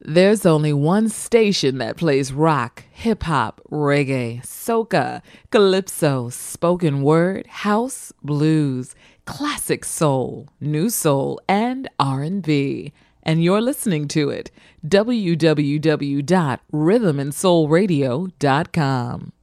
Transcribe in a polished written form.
There's only one station that plays rock, hip-hop, reggae, soca, calypso, spoken word, house, blues, classic soul, new soul, and R&B. And you're listening to it. www.rhythmandsoulradio.com.